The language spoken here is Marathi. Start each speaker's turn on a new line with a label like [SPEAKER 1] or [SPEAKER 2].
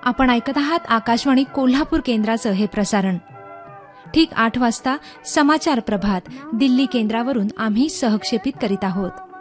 [SPEAKER 1] आपण ऐकत आहात आकाशवाणी कोल्हापूर केंद्राचं हे प्रसारण. ठीक 8 वाजता समाचार प्रभात दिल्ली केंद्रावरून आम्ही सहक्षेपित करीत आहोत.